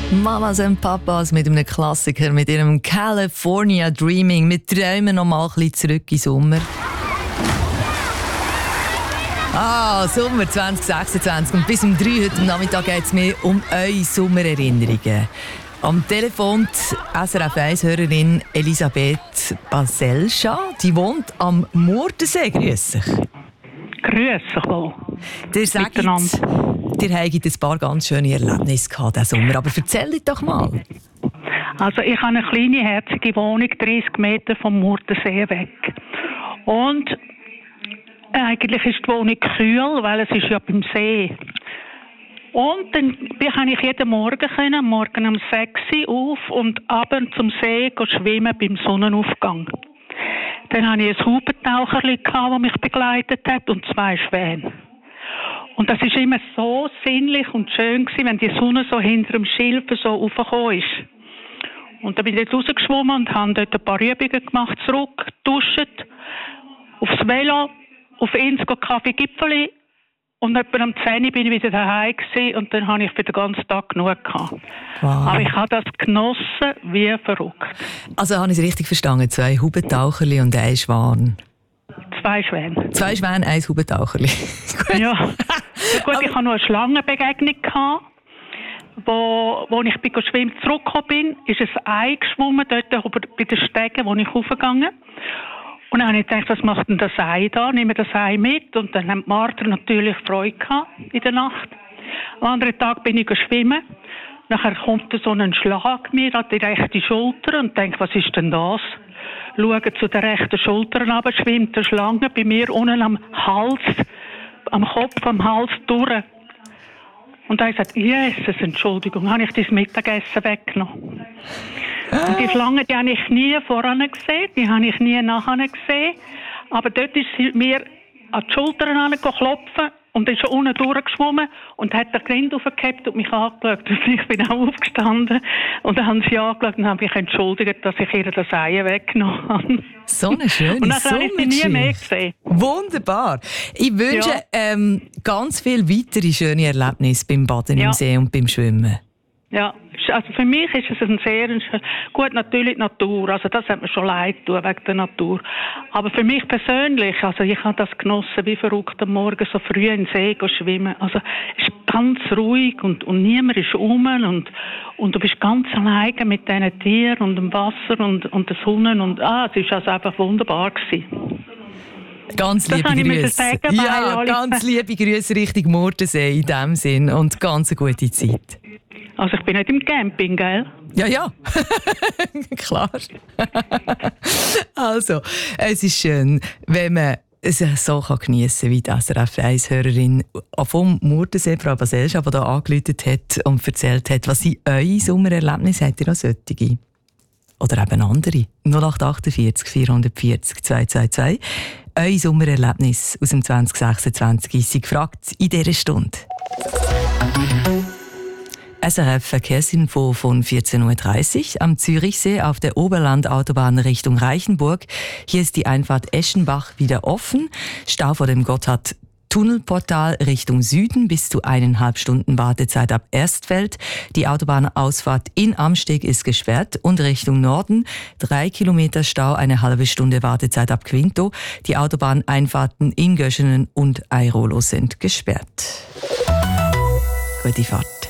Mamas und Papas mit einem Klassiker, mit ihrem California Dreaming. Wir träumen noch mal ein bisschen zurück in den Sommer. Sommer 2026. Und bis um 3 heute Nachmittag geht es mir um eure Sommererinnerungen. Am Telefon die SRF 1-Hörerin Elisabeth Baselscha. Die wohnt am Murtensee. Grüß dich. Grüß dich wohl. Ihr sagt, ihr habt ein paar ganz schöne Erlebnisse gehabt diesen Sommer. Aber erzähl doch mal. Also ich habe eine kleine, herzige Wohnung, 30 Meter vom Murtensee weg. Und eigentlich ist die Wohnung kühl, weil es ist ja beim See. Und dann kann ich jeden Morgen um 6 Uhr auf und abends zum See schwimmen beim Sonnenaufgang. Dann hatte ich ein Hubentaucherli, das mich begleitet hat, und 2 Schwäne. Und das war immer so sinnlich und schön, wenn die Sonne so hinter dem Schilf so raufgekommen ist. Und dann bin ich dort rausgeschwommen und habe dort ein paar Übungen gemacht, zurück, duscht, aufs Velo, auf Innsbruck Kaffee Gipfeli. Und etwa um 10 Uhr bin ich wieder daheim gewesen, und dann habe ich für den ganzen Tag genug gehabt. Wow. Aber ich habe das genossen wie verrückt. Also habe ich es richtig verstanden? 2 Hubentaucherli und 1 Schwan. 2 Schwäne. 2 Schwäne, 1 Hubentaucherli. Ja. Gut, ich hatte noch eine Schlangenbegegnung gehabt, wo ich bin schwimmen zurückgekommen bin, ist ein Ei geschwommen, dort bei den Stegen, wo ich raufgegangen. Und dann habe ich gedacht, was macht denn das Ei da? Nehmen wir das Ei mit. Und dann haben die Marder natürlich Freude gehabt in der Nacht. Am anderen Tag bin ich schwimmen. Nachher kommt so ein Schlag mir an die rechte Schulter und denke, was ist denn das? Schaue zu der rechten Schulter runter, schwimmt eine Schlange bei mir unten am Hals, am Kopf, am Hals durch. Und dann habe ich gesagt, Jesus, Entschuldigung, habe ich das Mittagessen weggenommen. Und die Schlange, die habe ich nie voran gesehen, die habe ich nie nachher gesehen. Aber dort ist sie mir an die Schultern klopfen und ist schon unten durchgeschwommen und hat den Grind aufgehabt und mich angeschaut. Und ich bin auch aufgestanden und dann haben sie angeschaut und habe mich entschuldigt, dass ich ihr das Ei weggenommen habe. So eine schöne Und dann habe ich sie nie mehr gesehen. Wunderbar. Ich wünsche ganz viele weitere schöne Erlebnisse beim Baden im See und beim Schwimmen. Ja, also für mich ist es ein sehr gut, natürlich die Natur, also das hat mir schon leid getan wegen der Natur. Aber für mich persönlich, also ich habe das genossen, wie verrückt am Morgen so früh in den See schwimmen. Also es ist ganz ruhig und niemand ist und du bist ganz alleine mit diesen Tieren und dem Wasser und der Sonne und es ist also einfach wunderbar gewesen. Ganz liebe Grüße. Sagen, ja, ganz liebe Grüße Richtung Murtensee in diesem Sinn und ganz eine gute Zeit. Also ich bin nicht im Camping, gell? Ja. Klar. Also, es ist schön, wenn man es so geniessen kann, wie die SRF 1-Hörerin vom Murtensee, Frau Baselscha, die hier angerufen hat und erzählt hat, was sind eure Sommererlebnisse? Habt ihr noch solche? Oder eben andere? 0848 440 222. Eure Sommererlebnisse aus dem 2026 sind gefragt in dieser Stunde. SRF-Verkehrsinfo von 14.30 Uhr am Zürichsee auf der Oberlandautobahn Richtung Reichenburg. Hier ist die Einfahrt Eschenbach wieder offen. Stau vor dem Gotthard-Tunnelportal Richtung Süden bis zu 1,5 Stunden Wartezeit ab Erstfeld. Die Autobahnausfahrt in Amsteg ist gesperrt und Richtung Norden 3 Kilometer Stau, eine halbe Stunde Wartezeit ab Quinto. Die Autobahneinfahrten in Göschenen und Airolo sind gesperrt. Gute Fahrt.